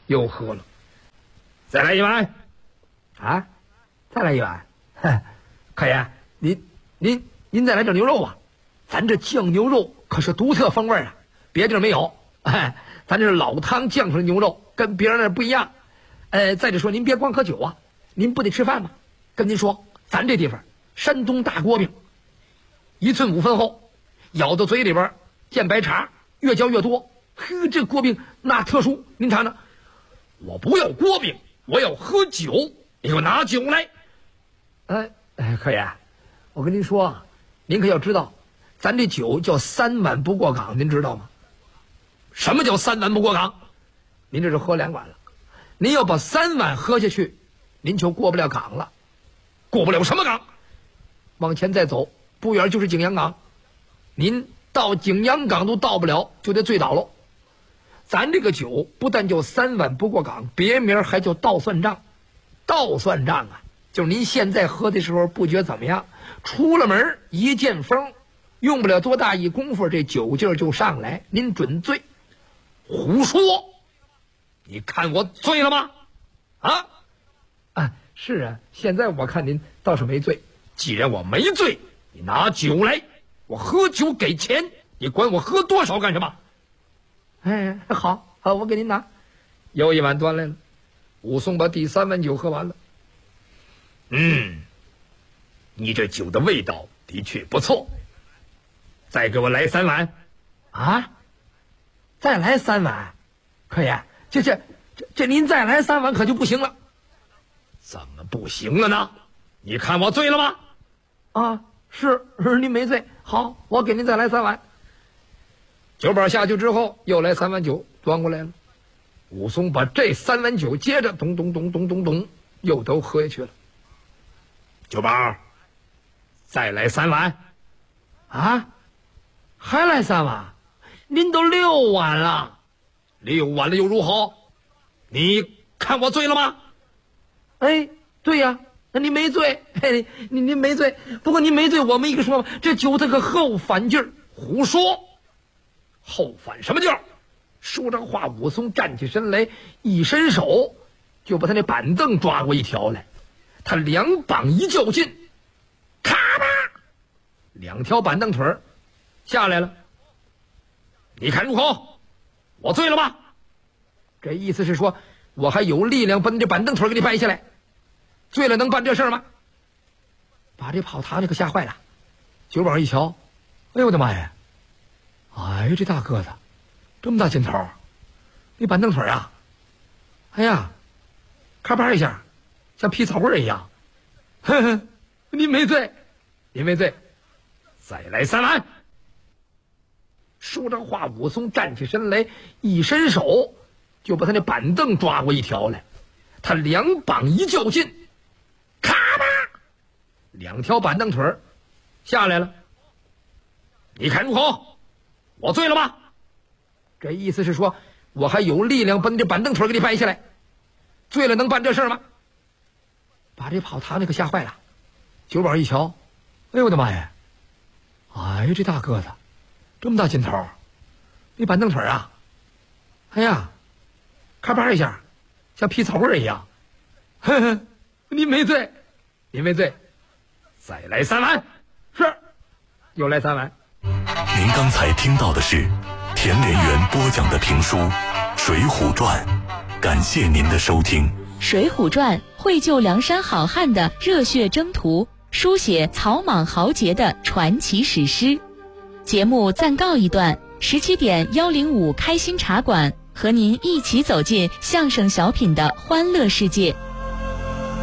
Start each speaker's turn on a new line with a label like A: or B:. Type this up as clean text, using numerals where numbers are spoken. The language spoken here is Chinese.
A: 又喝了。再来一碗。啊，再来一碗。客爷，您再来点牛肉啊！咱这酱牛肉可是独特风味啊，别地儿没有。哎，咱这是老汤酱出来的牛肉，跟别人那不一样。再者说，您别光喝酒啊，您不得吃饭吗？跟您说，咱这地方山东大锅饼，1寸5分厚，咬到嘴里边见白茬，越嚼越多。呵，这锅饼那特殊，您尝尝。我不要锅饼，我要喝酒，你给我拿酒来。客爷，我跟您说，您可要知道，咱这酒叫3碗不过岗，您知道吗？什么叫3碗不过岗？您这是喝2碗了，您要把3碗喝下去，您就过不了岗了。过不了什么岗？往前再走不远就是景阳岗，您到景阳岗都到不了，就得醉倒喽。咱这个酒不但叫3碗不过岗，别名还叫倒算账。倒算账啊，就是您现在喝的时候不觉怎么样，出了门一见风，用不了多大一功夫，这酒劲儿就上来，您准醉。胡说！你看我醉了吗？是啊，现在我看您倒是没醉。既然我没醉，你拿酒来，我喝酒给钱，你管我喝多少干什么？好，我给您拿。又一碗端来了，武松把第3碗酒喝完了。你这酒的味道的确不错，再给我来3碗。再来3碗？客爷，这您再来3碗可就不行了。怎么不行了呢？你看我醉了吗？是您没醉。好，我给您再来3碗。酒保下去之后，又来3碗酒端过来了。武松把这3碗酒接着咚咚咚咚咚咚又都喝下去了。酒保，再来3碗。还来3碗？您都6碗了。6碗了又如何？你看我醉了吗？对呀，那您没醉。您没醉，不过您没醉，我们一个说这酒这个后反劲儿。胡说！后反什么劲儿？说这话，武松站起身来，一伸手就把他那板凳抓过一条来。他2膀一较劲，咔吧，2条板凳腿下来了。你看如何？我醉了吗？这意思是说，我还有力量把你这板凳腿给你掰下来。醉了能办这事儿吗？把这跑堂就可吓坏了。酒保一瞧，哎呦我的妈呀！这大个子，这么大劲头，那板凳腿啊，咔吧一下，像劈草棍一样。您没醉，再来3碗。说这话，武松站起身来，一伸手就把他那板凳抓过一条来。他2膀一较劲，咔吧，2条板凳腿下来了。你看如何？我醉了吗？这意思是说，我还有力量把你这板凳腿给你掰下来。醉了能办这事儿吗？把这跑堂就可吓坏了。酒保一瞧，哎呦我的妈呀！这大个子，这么大劲头，那板凳腿啊，咔吧一下，像劈草棍一样。您没醉，再来3碗。是，又来3碗。
B: 您刚才听到的是田连元播讲的评书《水浒传》，感谢您的收听。
C: 《水浒传》绘就梁山好汉的热血征途，书写草莽豪杰的传奇史诗。节目暂告一段，17点105开心茶馆和您一起走进相声小品的欢乐世界。